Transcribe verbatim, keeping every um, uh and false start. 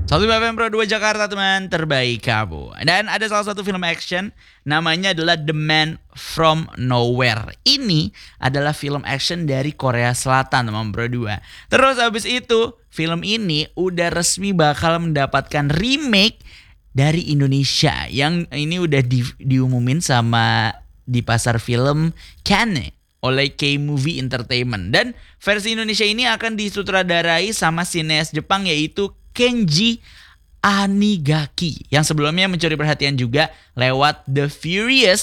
satu F M Pro dua Jakarta teman terbaik kamu. Dan ada salah satu film action namanya adalah The Man From Nowhere. Ini adalah film action dari Korea Selatan teman Pro dua. Terus habis itu film ini udah resmi bakal mendapatkan remake dari Indonesia. Yang ini udah di, diumumin sama di pasar film Cannes oleh K-Movie Entertainment. Dan versi Indonesia ini akan disutradarai sama sineas Jepang yaitu Kenji Anigaki yang sebelumnya mencuri perhatian juga lewat The Furious